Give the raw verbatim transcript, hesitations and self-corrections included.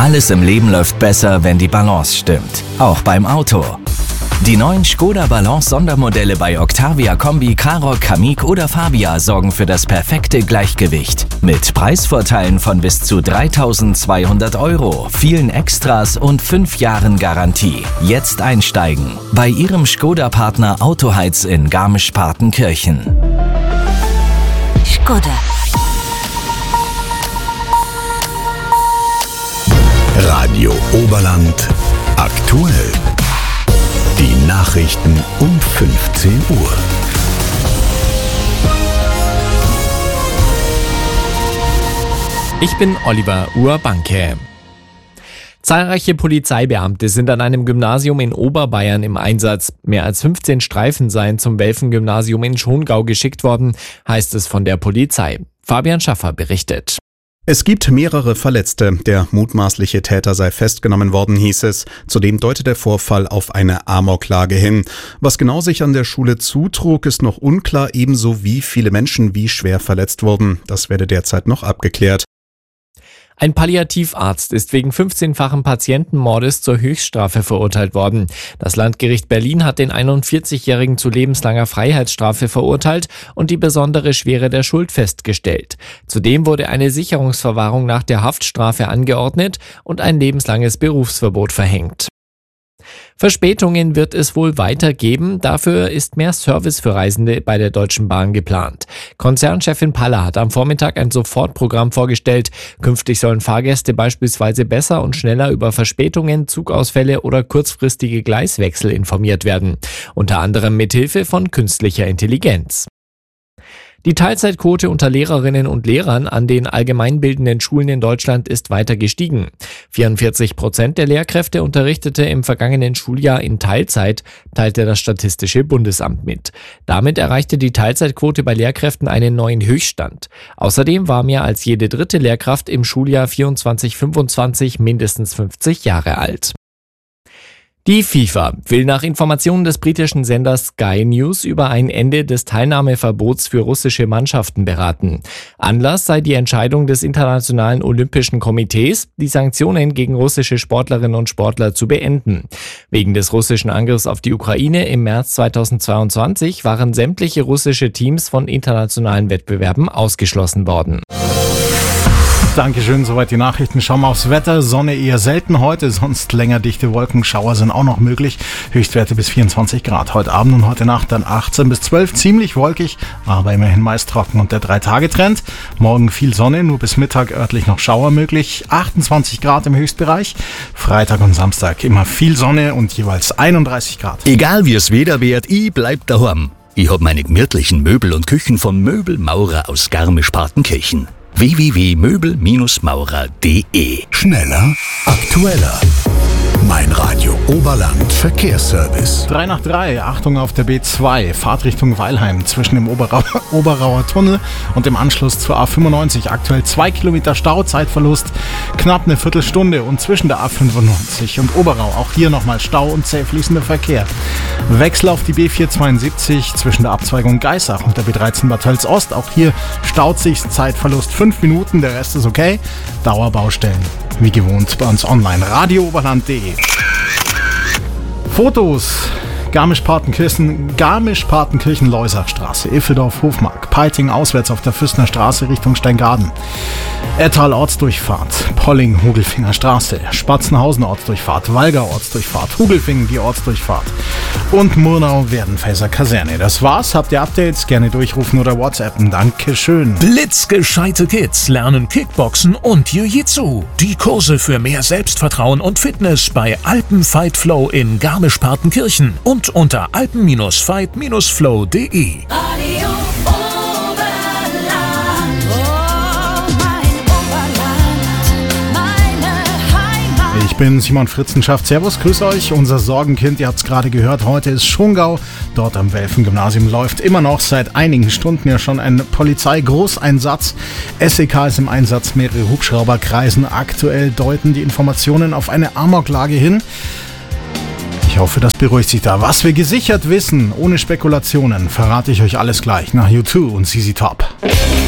Alles im Leben läuft besser, wenn die Balance stimmt. Auch beim Auto. Die neuen Škoda Balance Sondermodelle bei Octavia Kombi, Karoq, Kamiq oder Fabia sorgen für das perfekte Gleichgewicht. Mit Preisvorteilen von bis zu dreitausendzweihundert Euro, vielen Extras und fünf Jahren Garantie. Jetzt einsteigen. Bei Ihrem Škoda-Partner Autoheiz in Garmisch-Partenkirchen. Škoda. Radio Oberland aktuell. Die Nachrichten um fünfzehn Uhr. Ich bin Oliver Urbanke. Zahlreiche Polizeibeamte sind an einem Gymnasium in Oberbayern im Einsatz. Mehr als fünfzehn Streifen seien zum Welfen-Gymnasium in Schongau geschickt worden, heißt es von der Polizei. Fabian Schaffer berichtet. Es gibt mehrere Verletzte. Der mutmaßliche Täter sei festgenommen worden, hieß es. Zudem deutet der Vorfall auf eine Amoklage hin. Was genau sich an der Schule zutrug, ist noch unklar, ebenso wie viele Menschen wie schwer verletzt wurden. Das werde derzeit noch abgeklärt. Ein Palliativarzt ist wegen fünfzehnfachen Patientenmordes zur Höchststrafe verurteilt worden. Das Landgericht Berlin hat den einundvierzigjährigen zu lebenslanger Freiheitsstrafe verurteilt und die besondere Schwere der Schuld festgestellt. Zudem wurde eine Sicherungsverwahrung nach der Haftstrafe angeordnet und ein lebenslanges Berufsverbot verhängt. Verspätungen wird es wohl weitergeben, dafür ist mehr Service für Reisende bei der Deutschen Bahn geplant. Konzernchefin Paller hat am Vormittag ein Sofortprogramm vorgestellt. Künftig sollen Fahrgäste beispielsweise besser und schneller über Verspätungen, Zugausfälle oder kurzfristige Gleiswechsel informiert werden. Unter anderem mithilfe von künstlicher Intelligenz. Die Teilzeitquote unter Lehrerinnen und Lehrern an den allgemeinbildenden Schulen in Deutschland ist weiter gestiegen. vierundvierzig Prozent der Lehrkräfte unterrichtete im vergangenen Schuljahr in Teilzeit, teilte das Statistische Bundesamt mit. Damit erreichte die Teilzeitquote bei Lehrkräften einen neuen Höchststand. Außerdem war mehr als jede dritte Lehrkraft im Schuljahr vierundzwanzig fünfundzwanzig mindestens fünfzig Jahre alt. Die FIFA will nach Informationen des britischen Senders Sky News über ein Ende des Teilnahmeverbots für russische Mannschaften beraten. Anlass sei die Entscheidung des Internationalen Olympischen Komitees, die Sanktionen gegen russische Sportlerinnen und Sportler zu beenden. Wegen des russischen Angriffs auf die Ukraine im März zweitausendzweiundzwanzig waren sämtliche russische Teams von internationalen Wettbewerben ausgeschlossen worden. Dankeschön, soweit die Nachrichten. Schauen wir aufs Wetter. Sonne eher selten heute, sonst länger dichte Wolken. Schauer sind auch noch möglich. Höchstwerte bis vierundzwanzig Grad. Heute Abend und heute Nacht dann achtzehn bis zwölf. Ziemlich wolkig, aber immerhin meist trocken. Und der drei-Tage-Trend. Morgen viel Sonne, nur bis Mittag örtlich noch Schauer möglich. achtundzwanzig Grad im Höchstbereich. Freitag und Samstag immer viel Sonne und jeweils einunddreißig Grad. Egal wie es Wetter wird, ich bleib daheim. Ich hab meine gemütlichen Möbel und Küchen vom Möbelmaurer aus Garmisch-Partenkirchen. w w w punkt möbel maurer punkt d e. Schneller, aktueller. Mein Radio Oberland Verkehrsservice. drei nach drei, Achtung auf der B zwei, Fahrtrichtung Weilheim zwischen dem Oberau- Oberauer Tunnel und dem Anschluss zur A fünfundneunzig. Aktuell zwei Kilometer Stau, Zeitverlust knapp eine Viertelstunde und zwischen der A fünfundneunzig und Oberau auch hier nochmal Stau und zäh fließender Verkehr. Wechsel auf die B vierhundertzweiundsiebzig zwischen der Abzweigung Geissach und der B dreizehn Bad Tölz Ost. Auch hier staut sich, Zeitverlust fünf Minuten, der Rest ist okay. Dauerbaustellen, wie gewohnt bei uns online. radio oberland punkt d e. Fotos. Garmisch-Partenkirchen, Garmisch-Partenkirchen-Leusachstraße, Iffeldorf-Hofmark, Peiting auswärts auf der Fürstner Straße Richtung Steingaden, Ettal-Ortsdurchfahrt, Polling-Hugelfinger Straße, Spatzenhausen-Ortsdurchfahrt, Walger-Ortsdurchfahrt, Hugelfingen die Ortsdurchfahrt und Murnau-Werdenfelser Kaserne. Das war's. Habt ihr Updates? Gerne durchrufen oder WhatsAppen. Dankeschön. Blitzgescheite Kids lernen Kickboxen und Jiu-Jitsu. Die Kurse für mehr Selbstvertrauen und Fitness bei Alpen Fight Flow in Garmisch-Partenkirchen und unter alpen fight flow punkt d e. Radio Oberland, oh mein Oberland, meine Heimat. Ich bin Simon Fritzenschaft. Servus, grüß euch. Unser Sorgenkind, ihr habt es gerade gehört, heute ist Schongau. Dort am Welfen-Gymnasium läuft immer noch seit einigen Stunden ja schon ein Polizeigroßeinsatz. S E K ist im Einsatz, mehrere Hubschrauber kreisen. Aktuell deuten die Informationen auf eine Amoklage hin. Ich hoffe, das beruhigt sich da. Was wir gesichert wissen, ohne Spekulationen, verrate ich euch alles gleich nach U zwei und Z Z Top.